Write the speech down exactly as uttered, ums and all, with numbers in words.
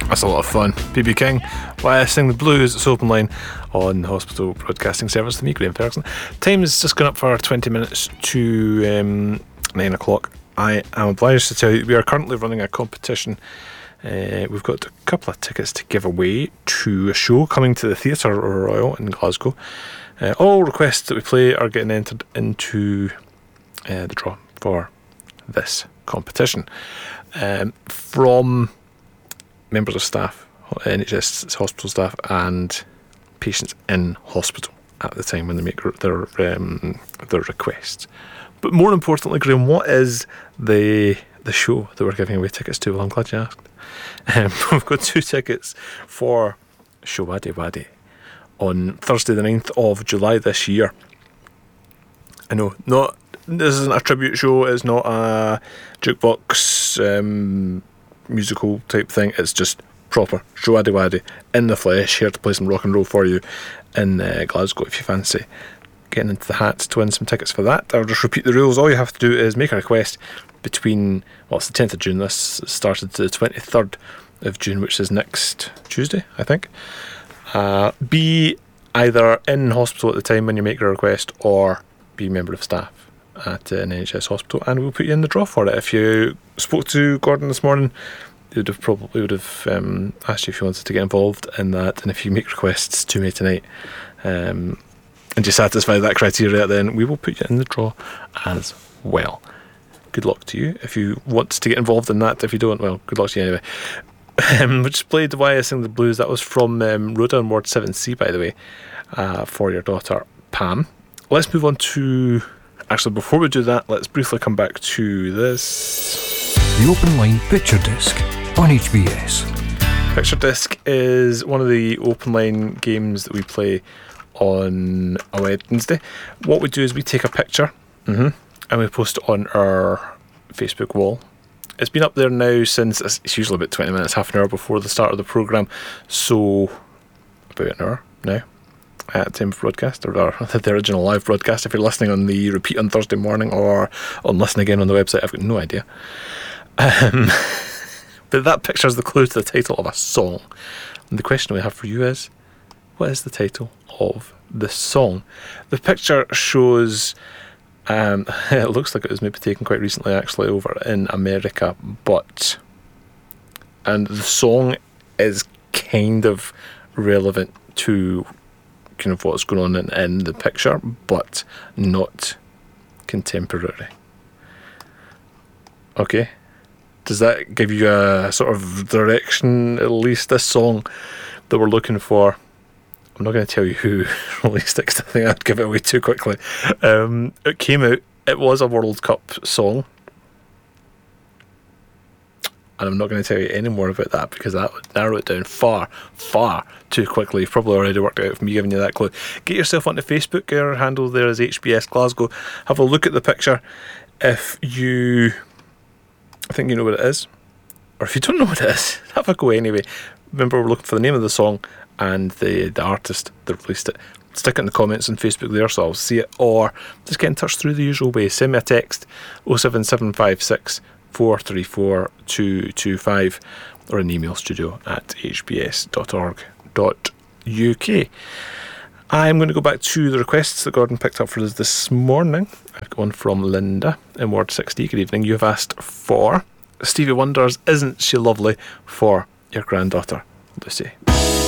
That's a lot of fun. B B King, Why I Sing the Blues. It's Open Line on the Hospital Broadcasting Service. To me, Graham Ferguson. Time's just gone up for twenty minutes to um, nine o'clock. I am obliged to tell you we are currently running a competition. Uh, we've got a couple of tickets to give away to a show coming to the Theatre Royal in Glasgow. Uh, all requests that we play are getting entered into uh, the draw for this competition. Um, from members of staff, N H S hospital staff, and patients in hospital at the time when they make their um, their requests. But more importantly, Graham, what is the the show that we're giving away tickets to? Well, I'm glad you asked. Um, we've got two tickets for Showaddy Waddy on Thursday the ninth of July this year. I know, not this isn't a tribute show, it's not a jukebox um, musical type thing, it's just proper Showaddy Waddy in the flesh, here to play some rock and roll for you in uh, Glasgow if you fancy getting into the hat to win some tickets for that. I'll just repeat the rules. All you have to do is make a request between, well, it's the tenth of June, this started to the twenty-third of June, which is next Tuesday, I think. Uh, be either in hospital at the time when you make your request, or be a member of staff at an N H S hospital, and we'll put you in the draw for it. If you spoke to Gordon this morning, he would have probably would have um, asked you if you wanted to get involved in that, and if you make requests to me tonight um, and you satisfy that criteria, then we will put you in the draw as well. Good luck to you if you want to get involved in that. If you don't, well, good luck to you anyway. Um, we just played Why I Sing the Blues. That was from um, Rhoda in Ward seven C, by the way, uh, for your daughter Pam. Let's move on to, actually before we do that, let's briefly come back to this. The Open Line Picture Disc on H B S. Picture Disc is one of the Open Line games that we play on a Wednesday. What we do is we take a picture mm-hmm, and we post it on our Facebook wall. It's been up there now since, it's usually about twenty minutes, half an hour before the start of the programme, so about an hour now at the time of broadcast, or the original live broadcast. If you're listening on the repeat on Thursday morning or on listen again on the website, I've got no idea. Um, but that picture is the clue to the title of a song. And the question we have for you is, what is the title of the song? The picture shows, um, it looks like it was maybe taken quite recently actually over in America, but, and the song is kind of relevant to kind of what's going on in, in the picture, but not contemporary. Okay, does that give you a sort of direction, at least? This song that we're looking for, I'm not going to tell you who released it because I think I'd give it away too quickly. Um, it came out, it was a World Cup song, and I'm not going to tell you any more about that because that would narrow it down far, far too quickly. You've probably already worked it out from me giving you that clue. Get yourself onto Facebook. Our handle there is H B S Glasgow. Have a look at the picture. If you think you know what it is, or if you don't know what it is, have a go anyway. Remember, we're looking for the name of the song and the, the artist that released it. Stick it in the comments on Facebook there so I'll see it, or just get in touch through the usual way. Send me a text, oh seven seven five six four three four two two five, or an email, studio at h b s dot org dot u k. I'm going to go back to the requests that Gordon picked up for us this morning. I've got one from Linda in Ward sixty. Good evening. You've asked for Stevie Wonder's Isn't She Lovely for your granddaughter, Lucy.